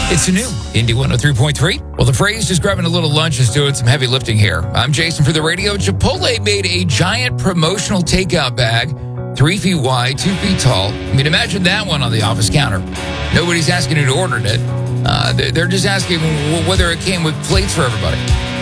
It's a new Indy 103.3. Well, the phrase just grabbing a little lunch is doing some heavy lifting here. I'm Jason for the radio. Chipotle made a giant promotional takeout bag, 3 feet wide, 2 feet tall. I mean, imagine that one on the office counter. Nobody's asking who ordered it. They're just asking whether it came with plates for everybody.